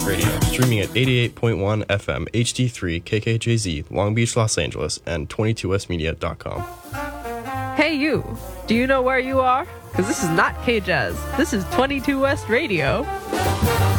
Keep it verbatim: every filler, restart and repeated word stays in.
Radio, streaming at eighty-eight point one F M, H D three, K K J Z, Long Beach, Los Angeles, and twenty-two west media dot com. Hey you, do you know where you are? Because this is not K-Jazz, this is twenty-two West Radio.